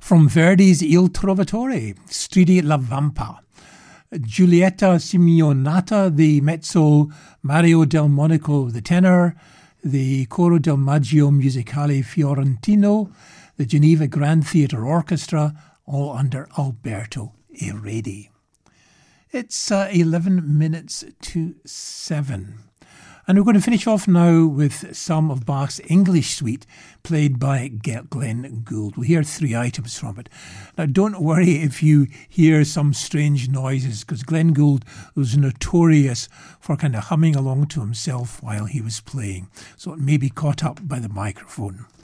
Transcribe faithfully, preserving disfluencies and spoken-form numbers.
From Verdi's Il Trovatore, Stridi la Vampa. Giulietta Simeonata, the mezzo, Mario del Monaco, the tenor, the Coro del Maggio Musicale Fiorentino, the Geneva Grand Theatre Orchestra, all under Alberto Eredi. It's uh, eleven minutes to seven. And we're going to finish off now with some of Bach's English suite played by Glenn Gould. We'll hear three items from it. Now, don't worry if you hear some strange noises, because Glenn Gould was notorious for kind of humming along to himself while he was playing. So it may be caught up by the microphone.